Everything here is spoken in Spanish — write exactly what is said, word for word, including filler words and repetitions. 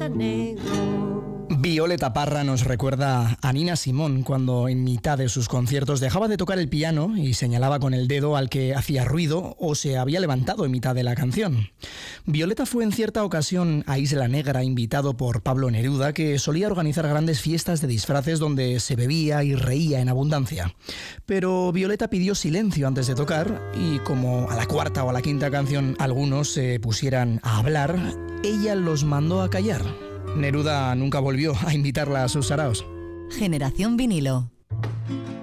negro. Violeta Parra nos recuerda a Nina Simone cuando en mitad de sus conciertos dejaba de tocar el piano y señalaba con el dedo al que hacía ruido o se había levantado en mitad de la canción. Violeta fue en cierta ocasión a Isla Negra invitado por Pablo Neruda, que solía organizar grandes fiestas de disfraces donde se bebía y reía en abundancia. Pero Violeta pidió silencio antes de tocar y como a la cuarta o a la quinta canción algunos se pusieran a hablar, ella los mandó a callar. Neruda nunca volvió a invitarla a sus saraos. Generación Vinilo.